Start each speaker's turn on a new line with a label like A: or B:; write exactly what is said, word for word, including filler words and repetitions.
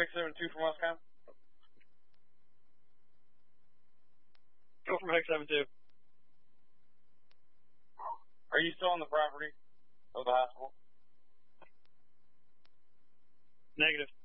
A: Medic seven two from Westcom. Go for Medic seven two. Are you still on the property of the hospital? Negative.